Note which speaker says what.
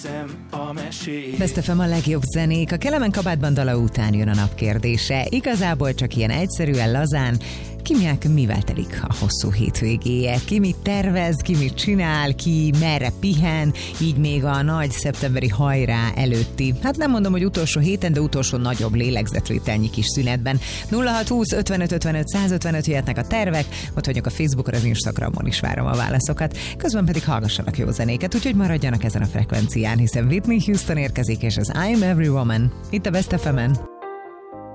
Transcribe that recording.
Speaker 1: Best FM a legjobb zenék. A Kelemen Kabátban dala után jön a nap kérdése. Igazából csak ilyen egyszerűen, lazán. Kinek mivel telik a hosszú hétvégéje? Ki mit tervez, ki mit csinál, ki merre pihen, így még a nagy szeptemberi hajrá előtti. Hát nem mondom, hogy utolsó héten, de utolsó nagyobb lélegzetvételnyi kis szünetben. 0620 55 55 155 jöhetnek a tervek, ott vagyok a Facebookon, az Instagramon is várom a válaszokat. Közben pedig hallgassanak jó zenéket, úgyhogy maradjanak ezen a frekvencián, hiszen Whitney Houston érkezik, és az I'm Every Woman. Itt a Best FM-en.